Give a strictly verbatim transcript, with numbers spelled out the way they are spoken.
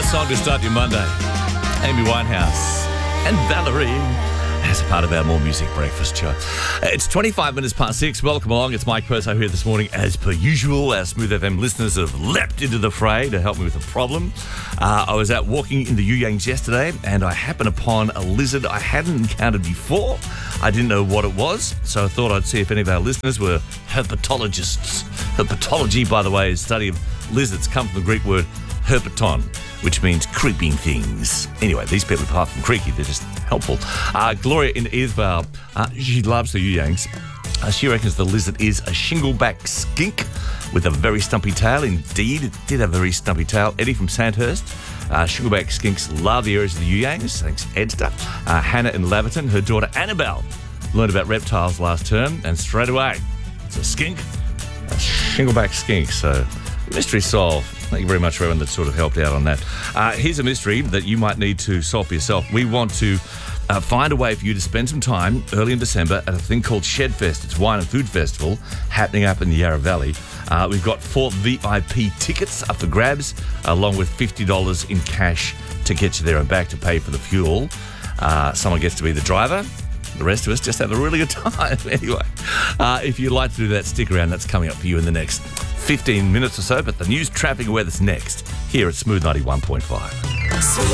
song to start your Monday. Amy Winehouse and Valerie as a part of our More Music Breakfast show. It's twenty-five minutes past six. Welcome along. It's Mike Perso here this morning. As per usual, our Smooth F M listeners have leapt into the fray to help me with a problem. Uh, I was out walking in the You-Yangs yesterday and I happened upon a lizard I hadn't encountered before. I didn't know what it was, so I thought I'd see if any of our listeners were herpetologists. Herpetology, by the way, is study of lizards, come from the Greek word herpeton, which means creeping things. Anyway, these people, apart from creaky, they're just helpful. Uh, Gloria in Edithvale, uh, she loves the You-Yangs. Uh, she reckons the lizard is a shingleback skink with a very stumpy tail. Indeed, it did have a very stumpy tail. Eddie from Sandhurst. Uh, shingleback skinks love the areas of the You-Yangs. Thanks, Edster. Uh, Hannah in Laverton, her daughter Annabelle learned about reptiles last term, and straight away, it's a skink, a shingleback skink. So, mystery solved. Thank you very much for everyone that sort of helped out on that. Uh, here's a mystery that you might need to solve for yourself. We want to uh, find a way for you to spend some time early in December at a thing called Shed Fest. It's wine and food festival happening up in the Yarra Valley. Uh, we've got four V I P tickets up for grabs, along with fifty dollars in cash to get you there and back to pay for the fuel. Uh, someone gets to be the driver. The rest of us just have a really good time. Anyway, uh, if you'd like to do that, stick around. That's coming up for you in the next fifteen minutes or so. But the news, traffic, and weather's next here at Smooth ninety-one point five.